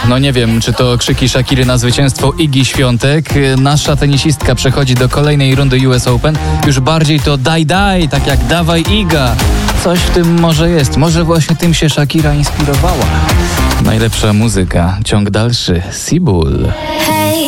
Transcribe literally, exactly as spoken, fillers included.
No nie wiem, czy to krzyki Shakiry na zwycięstwo Igi Świątek. Nasza tenisistka przechodzi do kolejnej rundy U S Open. Już bardziej to daj, daj, tak jak dawaj Iga. Coś w tym może jest. Może właśnie tym się Shakira inspirowała. Najlepsza muzyka. Ciąg dalszy. Sibul.